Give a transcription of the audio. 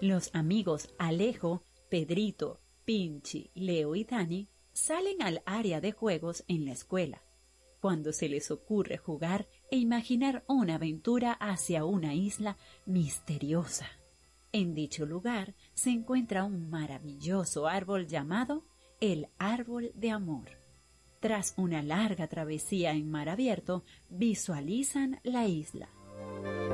Los amigos Alejo, Pedrito, Pinchi, Leo y Dani salen al área de juegos en la escuela, cuando se les ocurre jugar e imaginar una aventura hacia una isla misteriosa. En dicho lugar se encuentra un maravilloso árbol llamado el Árbol de Amor. Tras una larga travesía en mar abierto, visualizan la isla.